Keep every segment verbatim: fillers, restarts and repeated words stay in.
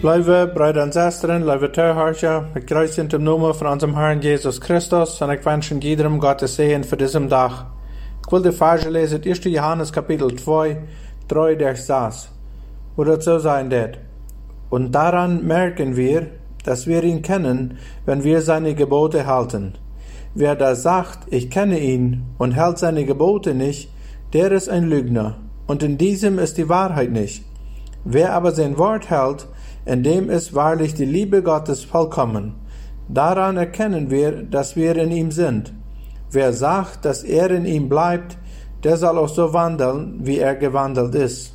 Lieve broeder en zusteren, lieve thuishouders, ik kruis in de naam van onze Herrn Jesus Christus en ik wens iedereen Gottes Segen voor deze dag. Ik wil de Verse lezen uit eerste Johannes Kapitel twee, drei der zes, wo das so sein wird. Und daran merken wir, dass wir ihn kennen, wenn wir seine Gebote halten. Wer da sagt, ich kenne ihn und hält seine Gebote nicht, der ist ein Lügner, und in diesem ist die Wahrheit nicht. Wer aber sein Wort hält, in dem ist wahrlich die Liebe Gottes vollkommen. Daran erkennen wir, dass wir in ihm sind. Wer sagt, dass er in ihm bleibt, der soll auch so wandeln, wie er gewandelt ist.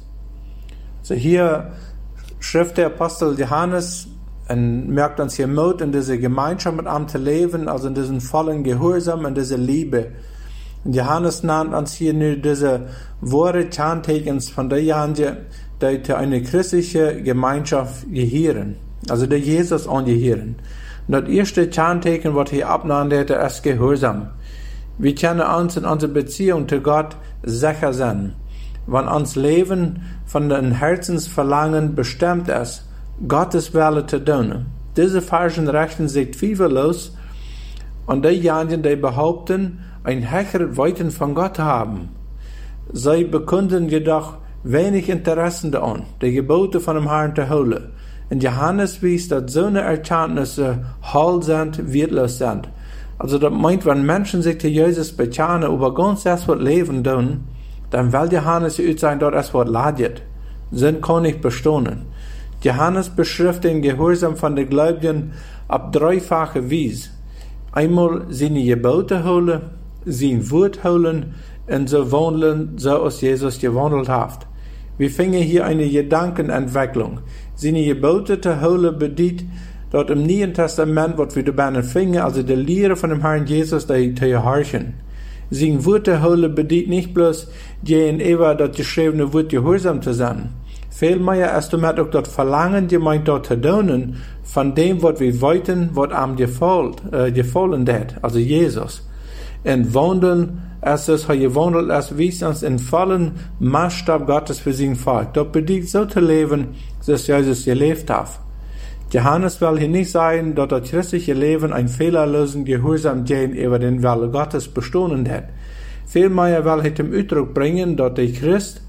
So hier schrift der Apostel Johannes und merkt uns hier Mut, in dieser Gemeinschaft mit ihm zu leben, also in diesem vollen Gehorsam, in dieser Liebe. Und Johannes nennt uns hier nur diese Worte, Kennzeichen von derjenigen, die zu einer christlichen Gemeinschaft gehören, also der Jesus angehören. Und das erste Kennzeichen, was hier abnimmt, ist Gehorsam. Wir können uns in unserer Beziehung zu Gott sicher sein, wenn uns Leben von dem Herzensverlangen bestimmt ist, Gottes Wille zu tun. Diese Versen richten sich zweifellos an diejenigen, die behaupten, ein höheres Weiten von Gott haben. Sie bekunden jedoch wenig Interesse daran, die Gebote von dem Herrn zu holen. Und Johannes wies, dass so eine Erkenntnisse heil sind, wertlos sind. Also das meint, wenn Menschen sich zu Jesus bekennen, über ganz das was Leben tun, dann will Johannes ut sein, dort es was leidet. Sind kann nicht bestehen. Johannes beschreibt den Gehorsam von den Gläubigen auf dreifache Weise. Einmal seine Gebote holen, sein Wort holen und so wandeln, so als Jesus gewandelt hat. Wir finden hier eine Gedankenentwicklung. Seine Gebote zu holen bedeutet, dort im Neuen Testament, was wir dabei finden, also die Lehre von dem Herrn Jesus, die zu gehorchen. Sein Wort zu holen bedeutet nicht bloß, gegenüber das geschriebene Wort gehorsam zu sein. Vielmehr ist damit auch das Verlangen, gemeint dort zu tun, von dem, was wir wollten, was am gefallen, äh, gefallen hat, also Jesus. Und wandeln, als es hier gewandelt ist, wies uns in vollen Maßstab Gottes für sein Volk. Das bedeutet, so zu leben, dass Jesus gelebt hat. Johannes will hier nicht sagen, dass das christliche Leben ein fehlerlosen Gehorsam gegenüber den Willen Gottes bestanden hat. Vielmehr will er zum Ausdruck bringen, dass der Christ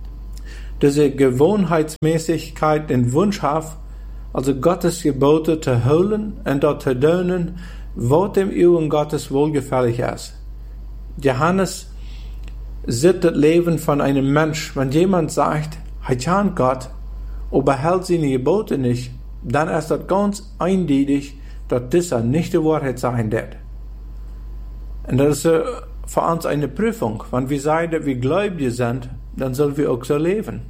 diese Gewohnheitsmäßigkeit den Wunsch hat, also Gottes Gebote zu holen und dort zu tun, was dem Augen Gottes wohlgefällig ist. Johannes sieht das Leben von einem Mensch, wenn jemand sagt, er kennt Gott, aber hält seine Gebote nicht, dann ist das ganz eindeutig, dass das nicht die Wahrheit sein wird. Und das ist für uns eine Prüfung. Wenn wir sagen, dass wir Gläubige sind, dann sollen wir auch so leben.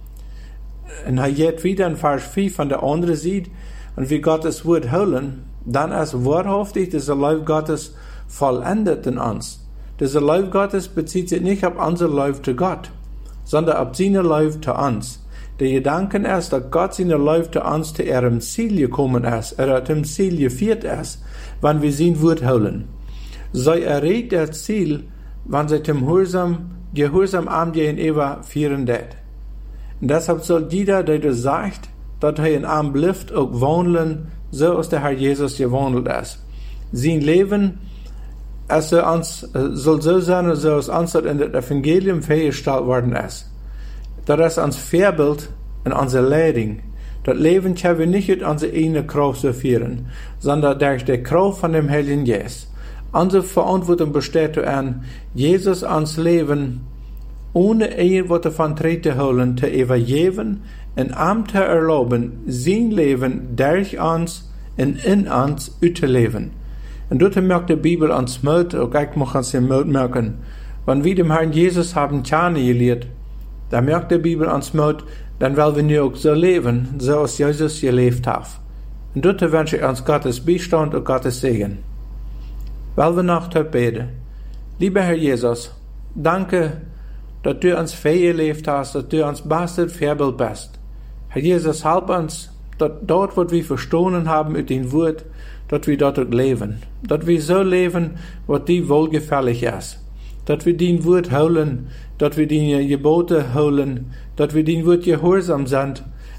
Und er geht wieder in Vers vier von der anderen Seite, und wir Gottes Wort holen, dann ist wahrhaftig, dieser Lauf Gottes vollendet in uns. Dieser Lauf Gottes bezieht sich nicht auf unser Lauf zu Gott, sondern auf seinen Lauf zu uns. Der Gedanke ist, dass Gott seine Lauf zu uns zu ihrem Ziel gekommen ist, er zum Ziel geführt ist, wenn wir sein Wort holen. Sei erreicht das Ziel, wenn sie zum Gehorsam, Gehorsam am gegenüber führen wird. Und deshalb soll jeder, der das sagt, dass er in einem bleibt, auch wandeln, so als der Herr Jesus gewandelt ist. Sein Leben es soll, uns, soll so sein, so als uns in das Evangelium festgestellt worden ist. Das ist uns Vorbild in unserer Leitung. Das Leben können wir nicht mit unserer eigenen Kraft so führen, sondern durch die Kraft von dem Heiligen Geist. Unsere Verantwortung besteht darin, Jesus ans Leben ohne irgendwas davon zu holen, zu evaluieren und ihm zu erlauben, sein Leben durch uns und in uns zu leben. Und dort merkt die Bibel uns Mut, auch ich muss uns den Mut merken. Wenn wir dem Herrn Jesus haben kennengelernt, dann merkt die Bibel uns Mut, dann wollen wir nur auch so leben, so als Jesus gelebt hat. Und dort wünsche ich uns Gottes Beistand und Gottes Segen. Wollen wir noch beten. Lieber Herr Jesus, danke, dass du uns gelebt hast, dass du uns bestes Vorbild bist. Herr Jesus, help uns, dass dort, was wir verstanden haben mit dem Wort, dass wir dort auch leben. Dass wir so leben, was dir wohlgefällig ist. Dass wir dein Wort holen, dass wir deine Gebote holen, dass wir dein Wort gehorsam sind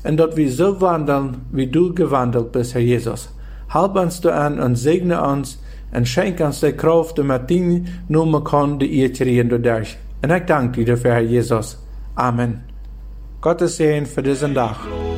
und dass wir so wandeln, wie du gewandelt bist, Herr Jesus. Halb uns du an und segne uns und schenk uns die Kraft, damit die Nummer kann, die ihr kriegen dadurch. Und ich danke dir dafür, Herr Jesus. Amen. Gottes Segen für diesen Tag.